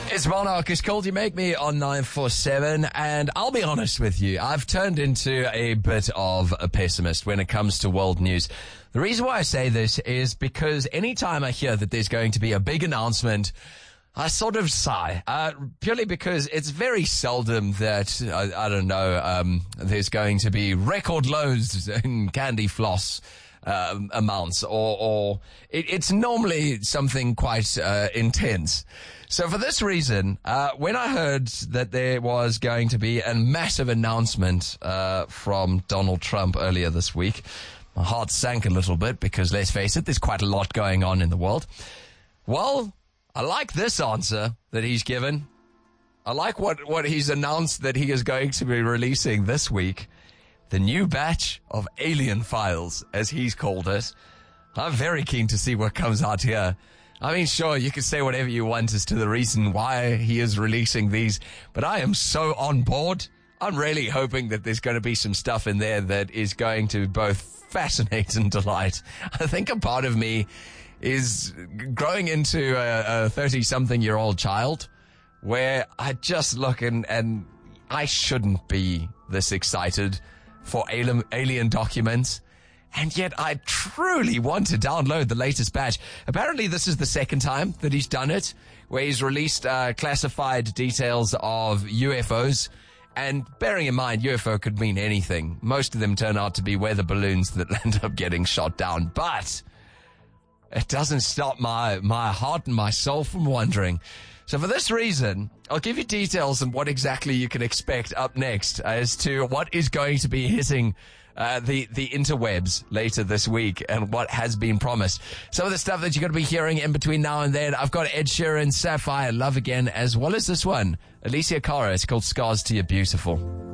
It's Monarch. It's called You Make Me on 947, and I'll be honest with you, I've turned into a bit of a pessimist when it comes to world news. The reason why I say this is because anytime I hear that there's going to be a big announcement, I sort of sigh, purely because it's very seldom that, I don't know, there's going to be record lows in candy floss amounts, or it's normally something quite intense. So for this reason, when I heard that there was going to be a massive announcement from Donald Trump earlier this week, my heart sank a little bit because, let's face it, there's quite a lot going on in the world. Well, I like this answer that he's given. I like what he's announced that he is going to be releasing this week. The new batch of alien files, as he's called it. I'm very keen to see what comes out here. I mean, sure, you can say whatever you want as to the reason why he is releasing these, but I am so on board. I'm really hoping that there's going to be some stuff in there that is going to both fascinate and delight. I think a part of me is growing into a 30-something-year-old child where I just look and I shouldn't be this excited for alien documents. And yet I truly want to download the latest batch. Apparently this is the second time that he's done it, where he's released classified details of UFOs. And bearing in mind, UFO could mean anything. Most of them turn out to be weather balloons that end up getting shot down. But it doesn't stop my heart and my soul from wondering. So for this reason, I'll give you details on what exactly you can expect up next as to what is going to be hitting the interwebs later this week and what has been promised. Some of the stuff that you're going to be hearing in between now and then. I've got Ed Sheeran, Sapphire, Love Again, as well as this one, Alicia Cara. It's called Scars to Your Beautiful.